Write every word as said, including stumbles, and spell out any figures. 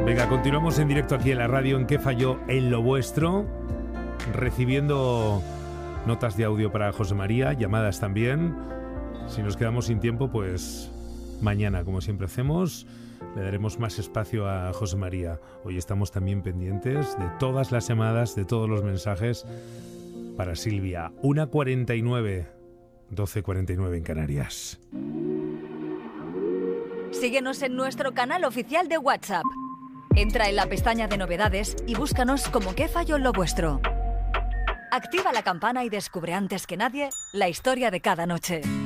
Venga, continuamos en directo aquí en la radio en ¿Qué falló en lo vuestro? Recibiendo notas de audio para José María, llamadas también. Si nos quedamos sin tiempo, pues mañana, como siempre hacemos, le daremos más espacio a José María. Hoy estamos también pendientes de todas las llamadas, de todos los mensajes para Silvia. una cuarenta y nueve, doce cuarenta y nueve en Canarias. Síguenos en nuestro canal oficial de WhatsApp. Entra en la pestaña de novedades y búscanos como ¿Qué falló en lo vuestro? Activa la campana y descubre antes que nadie la historia de cada noche.